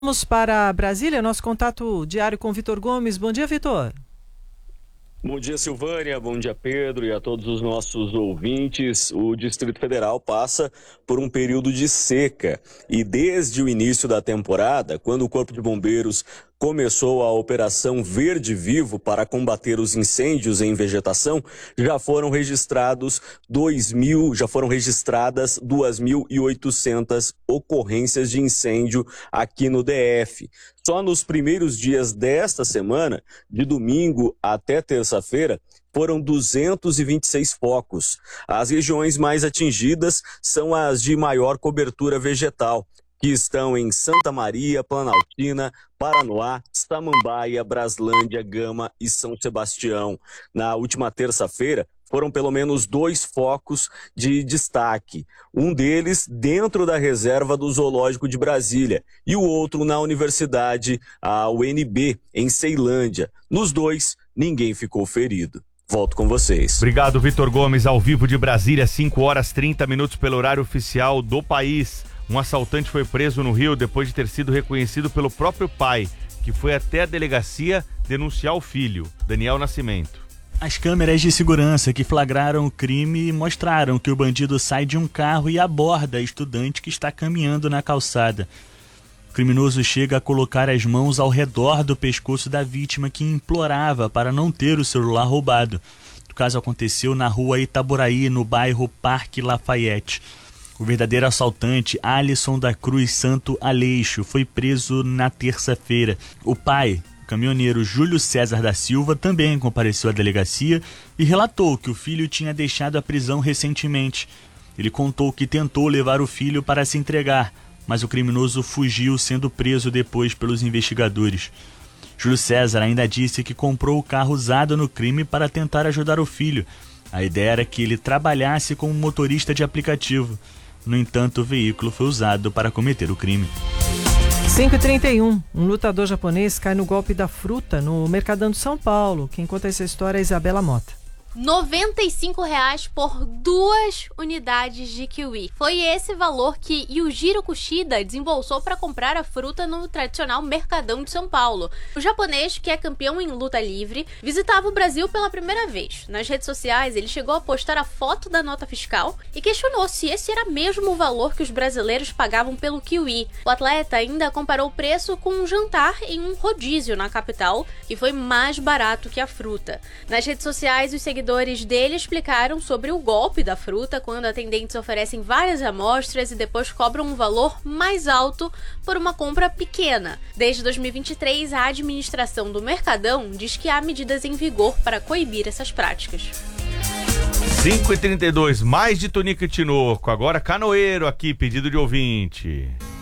Vamos para Brasília, nosso contato diário com Vitor Gomes. Bom dia, Vitor. Bom dia, Silvânia, bom dia, Pedro, e a todos os nossos ouvintes. O Distrito Federal passa por um período de seca e desde o início da temporada, quando o Corpo de Bombeiros começou a Operação Verde Vivo para combater os incêndios em vegetação, já foram registradas 2.800 ocorrências de incêndio aqui no DF. Só nos primeiros dias desta semana, de domingo até terça-feira, foram 226 focos. As regiões mais atingidas são as de maior cobertura vegetal, que estão em Santa Maria, Planaltina, Paranoá, Samambaia, Braslândia, Gama e São Sebastião. Na última terça-feira, foram pelo menos 2 focos de destaque. Um deles dentro da reserva do Zoológico de Brasília e o outro na Universidade, a UNB, em Ceilândia. Nos dois, ninguém ficou ferido. Volto com vocês. Obrigado, Vitor Gomes, ao vivo de Brasília, 5h30 pelo horário oficial do país. Um assaltante foi preso no Rio depois de ter sido reconhecido pelo próprio pai, que foi até a delegacia denunciar o filho, Daniel Nascimento. As câmeras de segurança que flagraram o crime mostraram que o bandido sai de um carro e aborda a estudante que está caminhando na calçada. O criminoso chega a colocar as mãos ao redor do pescoço da vítima, que implorava para não ter o celular roubado. O caso aconteceu na rua Itaboraí, no bairro Parque Lafayette. O verdadeiro assaltante, Alisson da Cruz Santo Aleixo, foi preso na terça-feira. O pai, o caminhoneiro Júlio César da Silva, também compareceu à delegacia e relatou que o filho tinha deixado a prisão recentemente. Ele contou que tentou levar o filho para se entregar, mas o criminoso fugiu, sendo preso depois pelos investigadores. Júlio César ainda disse que comprou o carro usado no crime para tentar ajudar o filho. A ideia era que ele trabalhasse como motorista de aplicativo. No entanto, o veículo foi usado para cometer o crime. 5h31, um lutador japonês cai no golpe da fruta no Mercadão de São Paulo. Quem conta essa história é Isabela Mota. R$ 95 por 2 unidades de kiwi. Foi esse valor que Yujiro Kushida desembolsou para comprar a fruta no tradicional Mercadão de São Paulo. O japonês, que é campeão em luta livre, visitava o Brasil pela primeira vez. Nas redes sociais, ele chegou a postar a foto da nota fiscal e questionou se esse era mesmo o valor que os brasileiros pagavam pelo kiwi. O atleta ainda comparou o preço com um jantar em um rodízio na capital, que foi mais barato que a fruta. Nas redes sociais, os seguidores dele explicaram sobre o golpe da fruta, quando atendentes oferecem várias amostras e depois cobram um valor mais alto por uma compra pequena. Desde 2023, a administração do Mercadão diz que há medidas em vigor para coibir essas práticas. 5h32, mais de Tonico e Tinoco. Agora Canoeiro aqui, pedido de ouvinte.